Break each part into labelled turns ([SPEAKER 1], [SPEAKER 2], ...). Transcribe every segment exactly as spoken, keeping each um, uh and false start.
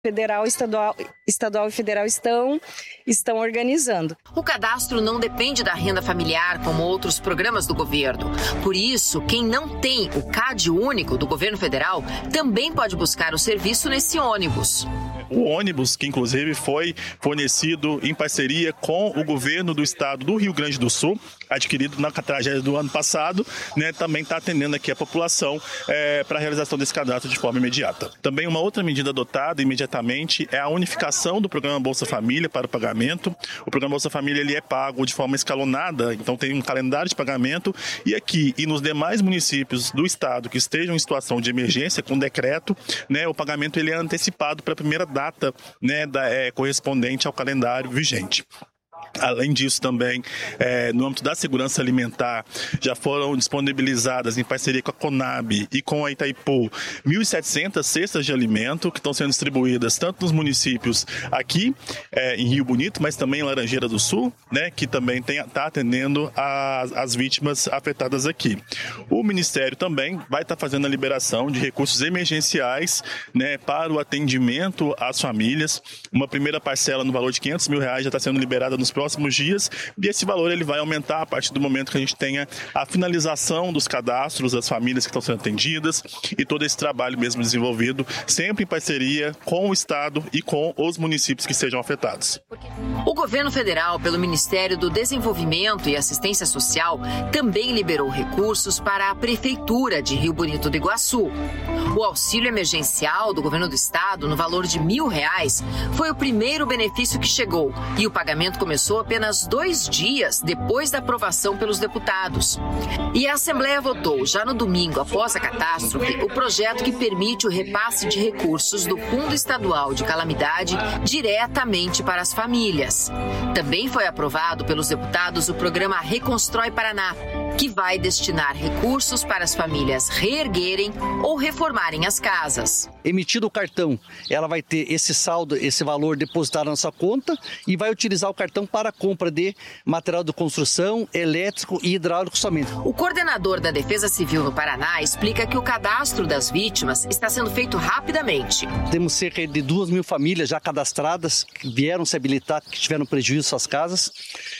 [SPEAKER 1] Federal, estadual, estadual e federal estão, estão organizando.
[SPEAKER 2] O cadastro não depende da renda familiar como outros programas do governo. Por isso, quem não tem o C A D único do governo federal também pode buscar o serviço nesse ônibus.
[SPEAKER 3] O ônibus, que inclusive foi fornecido em parceria com o governo do estado do Rio Grande do Sul, adquirido na tragédia do ano passado, né, também está atendendo aqui a população é, para a realização desse cadastro de forma imediata. Também uma outra medida adotada imediatamente é a unificação do programa Bolsa Família para o pagamento. O programa Bolsa Família ele é pago de forma escalonada, então tem um calendário de pagamento, e aqui e nos demais municípios do estado que estejam em situação de emergência, com decreto, né, o pagamento ele é antecipado para a primeira data data, né, da, é, correspondente ao calendário vigente. Além disso, também, é, no âmbito da segurança alimentar, já foram disponibilizadas, em parceria com a Conab e com a Itaipu, mil e setecentas cestas de alimento que estão sendo distribuídas tanto nos municípios aqui é, em Rio Bonito, mas também em Laranjeira do Sul, né, que também está atendendo as, as vítimas afetadas aqui. O Ministério também vai estar tá fazendo a liberação de recursos emergenciais, né, para o atendimento às famílias. Uma primeira parcela no valor de quinhentos mil reais já está sendo liberada nos próximos dias, e esse valor ele vai aumentar a partir do momento que a gente tenha a finalização dos cadastros das famílias que estão sendo atendidas e todo esse trabalho mesmo desenvolvido, sempre em parceria com o Estado e com os municípios que sejam afetados.
[SPEAKER 2] O governo federal, pelo Ministério do Desenvolvimento e Assistência Social, também liberou recursos para a Prefeitura de Rio Bonito do Iguaçu. O auxílio emergencial do governo do estado, no valor de mil reais, foi o primeiro benefício que chegou, e o pagamento começou apenas dois dias depois da aprovação pelos deputados. E a Assembleia votou, já no domingo, após a catástrofe, o projeto que permite o repasse de recursos do Fundo Estadual de Calamidade diretamente para as famílias. Também foi aprovado pelos deputados o programa Reconstrói Paraná, que vai destinar recursos para as famílias reerguerem ou reformarem as casas.
[SPEAKER 4] Emitido o cartão, ela vai ter esse saldo, esse valor depositado na nossa conta e vai utilizar o cartão para a compra de material de construção, elétrico e hidráulico somente.
[SPEAKER 2] O coordenador da Defesa Civil no Paraná explica que o cadastro das vítimas está sendo feito rapidamente.
[SPEAKER 4] Temos cerca de duas mil famílias já cadastradas, que vieram se habilitar, que tiveram prejuízo às suas casas.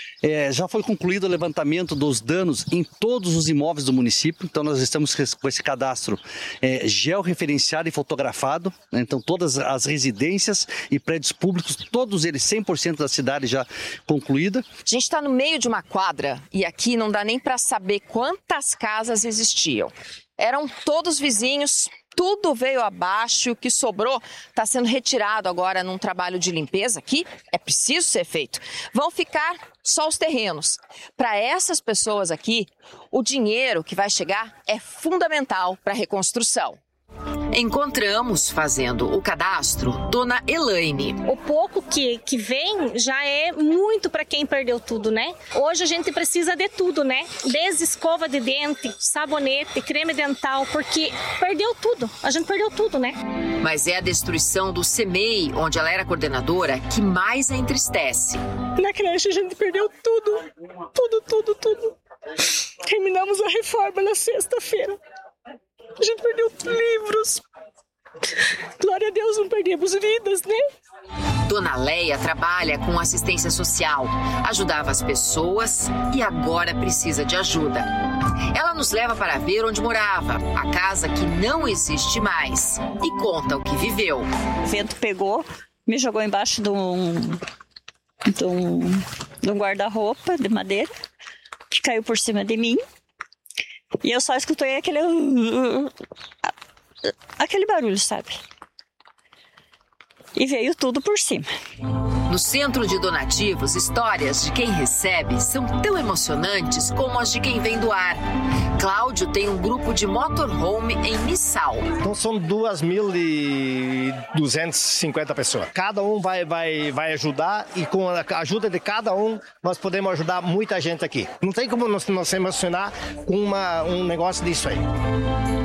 [SPEAKER 4] É, já foi concluído o levantamento dos danos em todos os imóveis do município, então nós estamos com esse cadastro é, georreferenciado e fotografado, né? Então todas as residências e prédios públicos, todos eles, cem por cento da cidade já concluída.
[SPEAKER 5] A gente está no meio de uma quadra e aqui não dá nem para saber quantas casas existiam. Eram todos vizinhos, tudo veio abaixo, o que sobrou está sendo retirado agora num trabalho de limpeza aqui, é preciso ser feito. Vão ficar só os terrenos. Para essas pessoas aqui, o dinheiro que vai chegar é fundamental para a reconstrução.
[SPEAKER 2] Encontramos, fazendo o cadastro, Dona Elaine.
[SPEAKER 6] O pouco que, que vem já é muito para quem perdeu tudo, né? Hoje a gente precisa de tudo, né? Desde escova de dente, sabonete, creme dental, porque perdeu tudo. A gente perdeu tudo, né?
[SPEAKER 2] Mas é a destruição do CEMEI, onde ela era coordenadora, que mais a entristece.
[SPEAKER 6] Na creche a gente perdeu tudo. Tudo, tudo, tudo. Terminamos a reforma na sexta-feira. A gente perdeu livros. Glória a Deus, não perdemos vidas, né?
[SPEAKER 2] Dona Leia trabalha com assistência social, ajudava as pessoas e agora precisa de ajuda. Ela nos leva para ver onde morava, a casa que não existe mais, e conta o que viveu.
[SPEAKER 1] O vento pegou, me jogou embaixo de um, de um, de um guarda-roupa de madeira, que caiu por cima de mim. E eu só escutei aquele... aquele barulho, sabe? E veio tudo por cima.
[SPEAKER 2] No Centro de Donativos, histórias de quem recebe são tão emocionantes como as de quem vem doar. Cláudio tem um grupo de motorhome em Missal.
[SPEAKER 7] Então são duas mil e duzentas e cinquenta pessoas. Cada um vai, vai, vai ajudar e com a ajuda de cada um nós podemos ajudar muita gente aqui. Não tem como nos, nos emocionar com uma, um negócio disso aí.